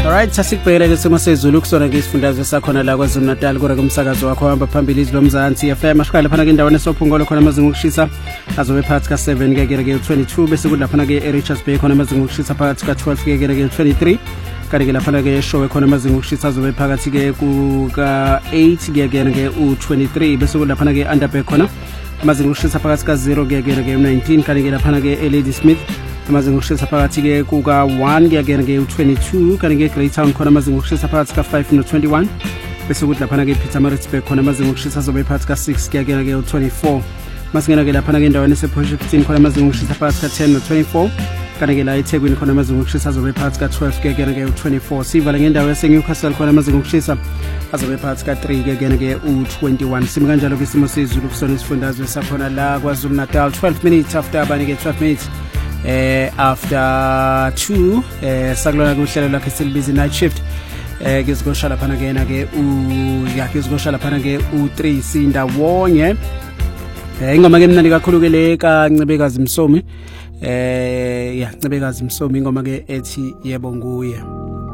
Alright, sasikubhekela ke simo sezulu kusona ke isifundazwe sakhona la kwaZulu Natal kura kumsakazo wakho hamba phambili izilo Mzansi FM ashikala phana ke indawana esophongolo khona amazinga okushisa azobe phakathi ka 7 ke 22 bese kulaphana ke eRichards Bay khona amazinga okushisa phakathi ka 12 ke 23 kanti ke laphana ke show khona amazinga okushisa azobe phakathi ke ku ka 8 ke u23 bese kulaphana ke Underberg khona amazinga okushisa phakathi ka 0 ke 19 kanti ke laphana ke Lady Smith amazinga okushisa phakathi ke kuka 1 ke u22 kanti ke Greytown khona amazinga okushisa phakathi ka 5 no 21 bese kuthi laphana ke Pietermaritzburg khona amazinga okushisa azobe phakathi ka 6 ke u24 masingena ke laphana ke endaweni esePort 15 khona amazinga okushisa phakathi ka 10 no 24 kanti ke la eThekwini khona amazinga okushisa azobe phakathi ka 12 ke u24 sivala ngendawo yaseNewcastle khona amazinga okushisa azobe phakathi ka 3 ke u21 simi kanjalo ke isimo sezulu kusona isifundazwe sakhona la kwaZulu Natal 12 minutes after abani ke 12 minutes after 2 sakulona kuhlelo lakhe selibizi night shift ngizigoshala phana kena ke ngizigoshala phana ke u3 sinda wonye ingoma ke mnandi kakhulu ke le kaNcebekazi Msomi Ncebekazi Msomi ingoma ke ethi yebo nguye.